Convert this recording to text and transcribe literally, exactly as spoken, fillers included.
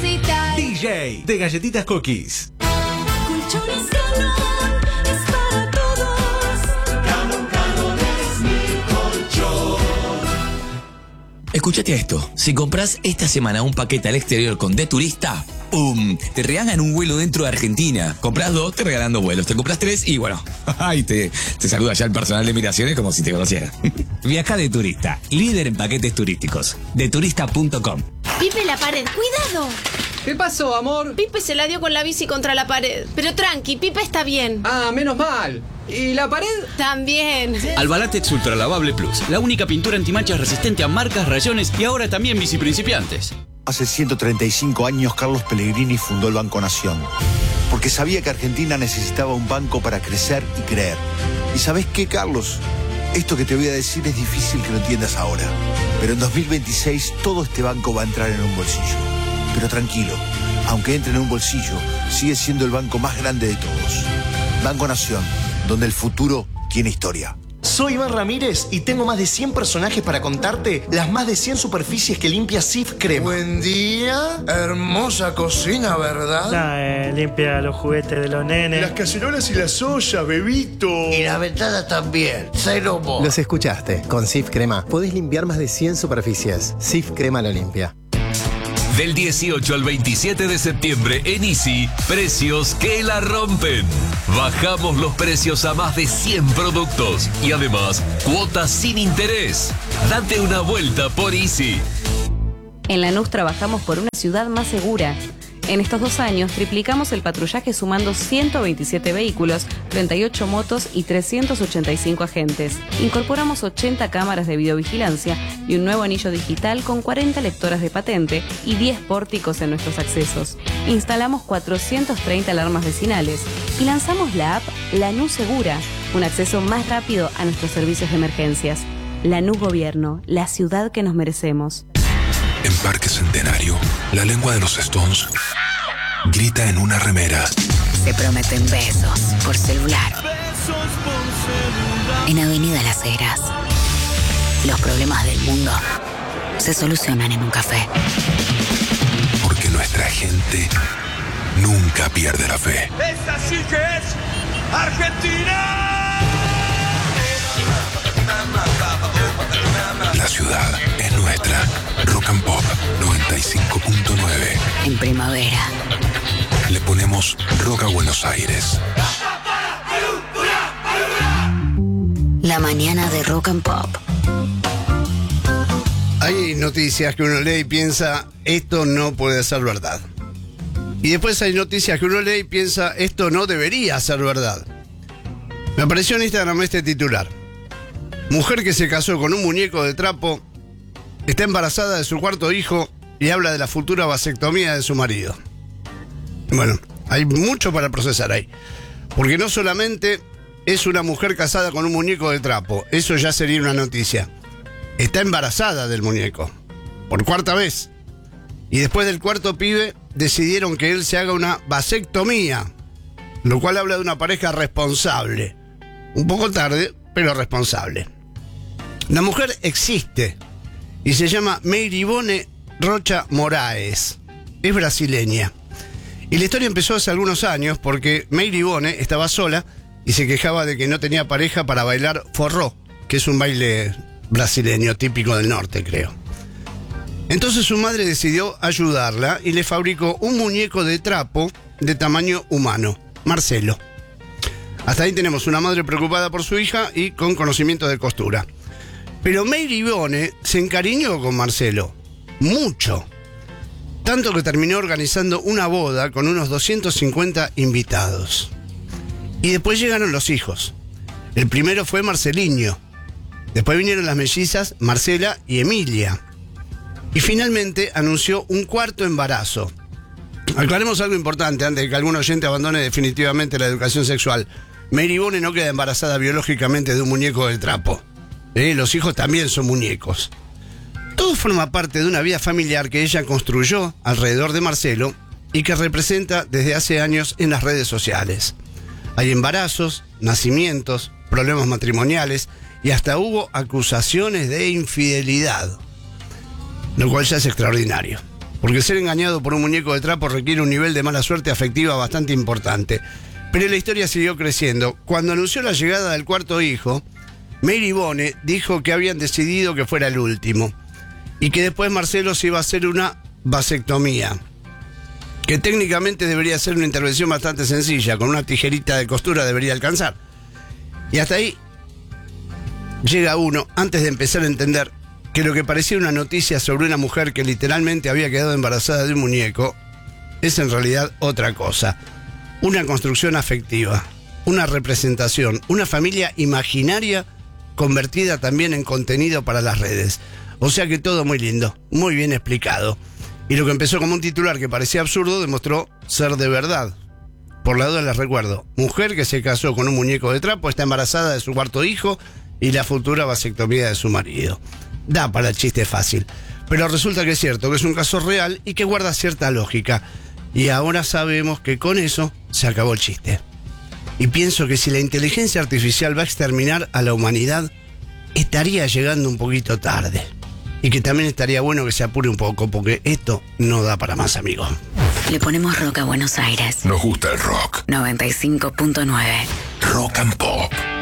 necesitas. D J de Galletitas Cookies. Colchones Galón es para todos. Galón, Galón es mi colchón. Escúchate esto, si compras esta semana un paquete al exterior con De Turista, ¡pum! Te regalan un vuelo dentro de Argentina. Compras dos, te regalan dos vuelos. Te compras tres y bueno, ay, te, te saluda ya el personal de migraciones como si te conociera. Viaja De Turista, líder en paquetes turísticos. de turista punto com. Pipe, la pared, cuidado. ¿Qué pasó, amor? Pipe se la dio con la bici contra la pared. Pero tranqui, Pipe está bien. Ah, menos mal. ¿Y la pared? También. Albalatex Ultra Lavable Plus, la única pintura antimanchas resistente a marcas, rayones y ahora también bici principiantes. Hace ciento treinta y cinco años Carlos Pellegrini fundó el Banco Nación, porque sabía que Argentina necesitaba un banco para crecer y creer. ¿Y sabés qué, Carlos? Esto que te voy a decir es difícil que lo entiendas ahora, pero en dos mil veintiséis todo este banco va a entrar en un bolsillo. Pero tranquilo, aunque entre en un bolsillo, sigue siendo el banco más grande de todos. Banco Nación, donde el futuro tiene historia. Soy Iván Ramírez y tengo más de cien personajes para contarte las más de cien superficies que limpia Cif Crema. Buen día, hermosa cocina, ¿verdad? Nah, eh, limpia los juguetes de los nenes. Las cacerolas y las ollas, bebito. Y la ventana también, cero mo. Los escuchaste, con Cif Crema podés limpiar más de cien superficies. Cif Crema lo limpia. Del dieciocho al veintisiete de septiembre en Easy, precios que la rompen. Bajamos los precios a más de cien productos y además cuotas sin interés. Date una vuelta por Easy. En Lanús trabajamos por una ciudad más segura. En estos dos años triplicamos el patrullaje sumando ciento veintisiete vehículos, treinta y ocho motos y trescientos ochenta y cinco agentes. Incorporamos ochenta cámaras de videovigilancia y un nuevo anillo digital con cuarenta lectoras de patente y diez pórticos en nuestros accesos. Instalamos cuatrocientas treinta alarmas vecinales y lanzamos la app Lanús Segura, un acceso más rápido a nuestros servicios de emergencias. Lanús Gobierno, la ciudad que nos merecemos. En Parque Centenario, la lengua de los Stones grita en una remera. Se prometen besos por celular. En Avenida Las Heras, los problemas del mundo se solucionan en un café. Porque nuestra gente nunca pierde la fe. ¡Esta sí que es Argentina! La ciudad es nuestra. Rock and Pop noventa y cinco punto nueve. En primavera le ponemos rock a Buenos Aires. La mañana de Rock and Pop. Hay noticias que uno lee y piensa, esto no puede ser verdad. Y después hay noticias que uno lee y piensa, esto no debería ser verdad. Me apareció en Instagram este titular. Mujer que se casó con un muñeco de trapo está embarazada de su cuarto hijo y habla de la futura vasectomía de su marido. Bueno, hay mucho para procesar ahí. Porque no solamente es una mujer casada con un muñeco de trapo, eso ya sería una noticia. Está embarazada del muñeco, por cuarta vez. Y después del cuarto pibe, decidieron que él se haga una vasectomía, lo cual habla de una pareja responsable. Un poco tarde, pero responsable. La mujer existe y se llama Meiribone Rocha Moraes. Es brasileña. Y la historia empezó hace algunos años porque Meiribone estaba sola y se quejaba de que no tenía pareja para bailar forró, que es un baile brasileño típico del norte, creo. Entonces su madre decidió ayudarla y le fabricó un muñeco de trapo de tamaño humano, Marcelo. Hasta ahí tenemos una madre preocupada por su hija y con conocimiento de costura. Pero Meiribone se encariñó con Marcelo, mucho. Tanto que terminó organizando una boda con unos doscientos cincuenta invitados. Y después llegaron los hijos. El primero fue Marceliño. Después vinieron las mellizas Marcela y Emilia. Y finalmente anunció un cuarto embarazo. Aclaremos algo importante antes de que algún oyente abandone definitivamente la educación sexual. Meiribone no queda embarazada biológicamente de un muñeco de trapo. ¿Eh? Los hijos también son muñecos. Todo forma parte de una vida familiar que ella construyó alrededor de Marcelo y que representa desde hace años en las redes sociales. Hay embarazos, nacimientos, problemas matrimoniales y hasta hubo acusaciones de infidelidad, lo cual ya es extraordinario. porque ser engañado por un muñeco de trapo requiere un nivel de mala suerte afectiva bastante importante. Pero la historia siguió creciendo. Cuando anunció la llegada del cuarto hijo, Mary Bone dijo que habían decidido que fuera el último y que después Marcelo se iba a hacer una vasectomía, que técnicamente debería ser una intervención bastante sencilla, con una tijerita de costura debería alcanzar. Y hasta ahí llega uno antes de empezar a entender que lo que parecía una noticia sobre una mujer que literalmente había quedado embarazada de un muñeco es en realidad otra cosa. Una construcción afectiva, una representación, una familia imaginaria convertida también en contenido para las redes. O sea que todo muy lindo, muy bien explicado. Y lo que empezó como un titular que parecía absurdo demostró ser de verdad. Por la duda les recuerdo, mujer que se casó con un muñeco de trapo, está embarazada de su cuarto hijo y la futura vasectomía de su marido. Da para el chiste fácil, pero resulta que es cierto, que es un caso real y que guarda cierta lógica. Y ahora sabemos que con eso se acabó el chiste. Y pienso que si la inteligencia artificial va a exterminar a la humanidad, estaría llegando un poquito tarde. Y que también estaría bueno que se apure un poco, porque esto no da para más, amigos. Le ponemos rock a Buenos Aires. Nos gusta el rock. noventa y cinco punto nueve. Rock and Pop.